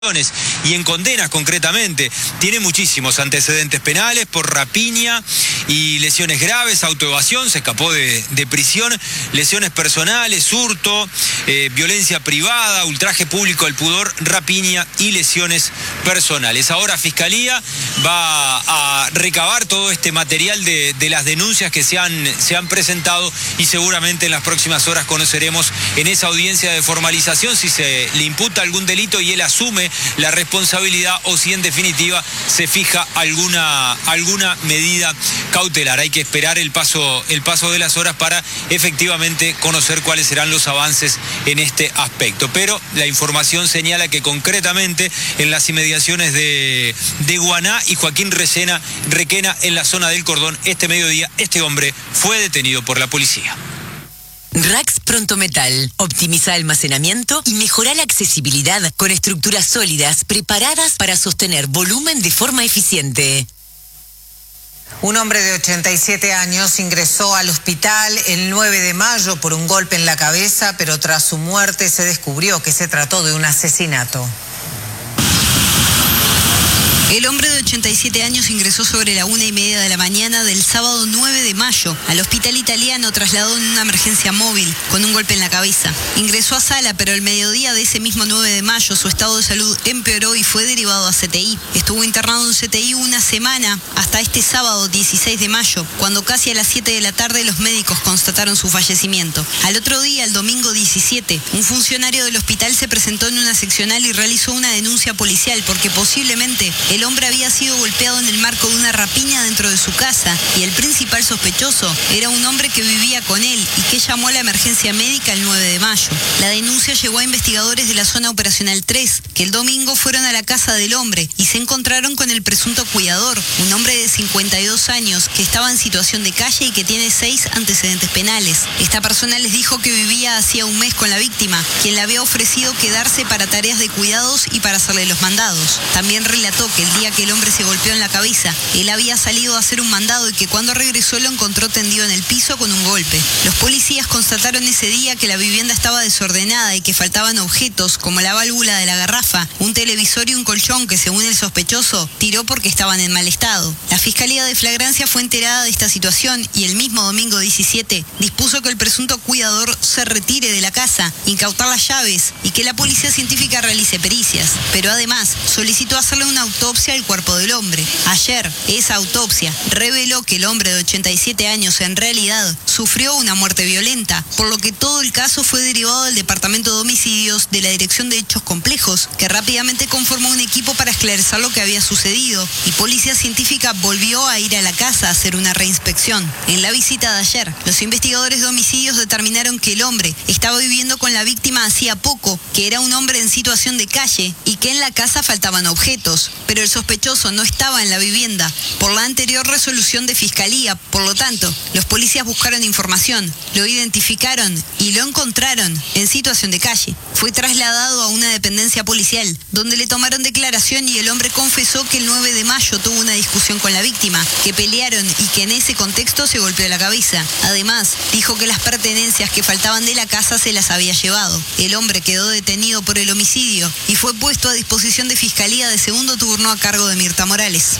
y en condenas concretamente. Tiene muchísimos antecedentes penales por rapiña y lesiones graves, autoevasión, se escapó de prisión, lesiones personales, hurto, violencia privada, ultraje público al pudor, rapiña y lesiones personales. Ahora Fiscalía va a recabar todo este material de las denuncias que se han presentado y seguramente en las próximas horas conoceremos en esa audiencia de formalización si se le imputa algún delito y él asume la responsabilidad o si en definitiva se fija alguna medida cautelar. Hay que esperar el paso de las horas para efectivamente conocer cuáles serán los avances en este aspecto. Pero la información señala que concretamente en las inmediaciones de Guaná y Joaquín Requena en la zona del Cordón, este mediodía, este hombre fue detenido por la policía. Rax Pronto Metal. Optimiza almacenamiento y mejora la accesibilidad con estructuras sólidas preparadas para sostener volumen de forma eficiente. Un hombre de 87 años ingresó al hospital el 9 de mayo por un golpe en la cabeza, pero tras su muerte se descubrió que se trató de un asesinato. El hombre de 87 años ingresó sobre la 1:30 de la mañana del sábado 9 de mayo al hospital italiano trasladado en una emergencia móvil con un golpe en la cabeza. Ingresó a sala, pero al mediodía de ese mismo 9 de mayo su estado de salud empeoró y fue derivado a CTI. Estuvo internado en CTI una semana hasta este sábado 16 de mayo, cuando casi a las 7 de la tarde los médicos constataron su fallecimiento. Al otro día, el domingo 17, un funcionario del hospital se presentó en una seccional y realizó una denuncia policial porque posiblemente el hombre había sido golpeado en el marco de una rapiña dentro de su casa y el principal sospechoso era un hombre que vivía con él y que llamó a la emergencia médica el 9 de mayo. La denuncia llegó a investigadores de la zona operacional 3, que el domingo fueron a la casa del hombre y se encontraron con el presunto cuidador, un hombre de 52 años que estaba en situación de calle y que tiene 6 antecedentes penales. Esta persona les dijo que vivía hacía un mes con la víctima, quien le había ofrecido quedarse para tareas de cuidados y para hacerle los mandados. También relató que el día que el hombre se golpeó en la cabeza, él había salido a hacer un mandado y que cuando regresó lo encontró tendido en el piso con un golpe. Los policías constataron ese día que la vivienda estaba desordenada y que faltaban objetos como la válvula de la garrafa, un televisor y un colchón que según el sospechoso tiró porque estaban en mal estado. La Fiscalía de Flagrancia fue enterada de esta situación y el mismo domingo 17 dispuso que el presunto cuidador se retire de la casa, incautar las llaves y que la policía científica realice pericias. Pero además solicitó hacerle una autopsia al cuerpo del hombre. Ayer, esa autopsia reveló que el hombre de 87 años en realidad sufrió una muerte violenta, por lo que todo el caso fue derivado del Departamento de Homicidios de la Dirección de Hechos Complejos, que rápidamente conformó un equipo para esclarecer lo que había sucedido, y Policía Científica volvió a ir a la casa a hacer una reinspección. En la visita de ayer, los investigadores de homicidios determinaron que el hombre estaba viviendo con la víctima hacía poco, que era un hombre en situación de calle y que en la casa faltaban objetos, pero el sospechoso no estaba en la vivienda por la anterior resolución de Fiscalía. Por lo tanto, los policías buscaron información, lo identificaron y lo encontraron en situación de calle. Fue trasladado a una dependencia policial, donde le tomaron declaración y el hombre confesó que el 9 de mayo tuvo una discusión con la víctima, que pelearon y que en ese contexto se golpeó la cabeza. Además, dijo que las pertenencias que faltaban de la casa se las había llevado. El hombre quedó detenido por el homicidio y fue puesto a disposición de Fiscalía de segundo turno a cargo de Mirta Morales.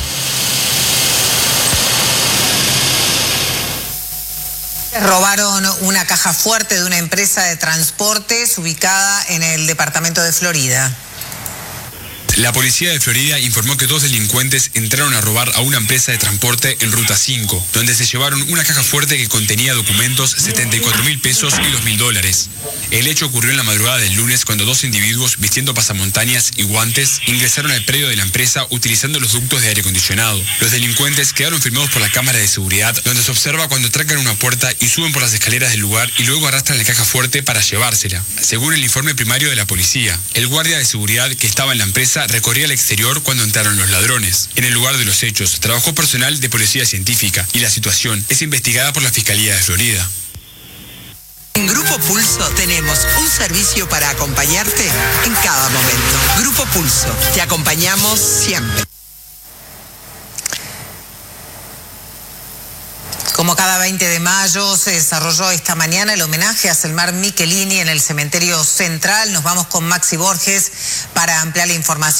Robaron una caja fuerte de una empresa de transportes ubicada en el departamento de Florida. La policía de Florida informó que 2 delincuentes entraron a robar a una empresa de transporte en Ruta 5, donde se llevaron una caja fuerte que contenía documentos, 74.000 pesos y $2.000. El hecho ocurrió en la madrugada del lunes cuando 2 individuos vistiendo pasamontañas y guantes ingresaron al predio de la empresa utilizando los ductos de aire acondicionado. Los delincuentes quedaron filmados por la cámara de seguridad, donde se observa cuando trancan una puerta y suben por las escaleras del lugar y luego arrastran la caja fuerte para llevársela. Según el informe primario de la policía, el guardia de seguridad que estaba en la empresa recorría el exterior cuando entraron los ladrones. En el lugar de los hechos trabajó personal de policía científica y la situación es investigada por la Fiscalía de Florida. En Grupo Pulso tenemos un servicio para acompañarte en cada momento. Grupo Pulso, te acompañamos siempre. Como cada 20 de mayo se desarrolló esta mañana el homenaje a Selmar Michelini en el Cementerio Central. Nos vamos con Maxi Borges para ampliar la información.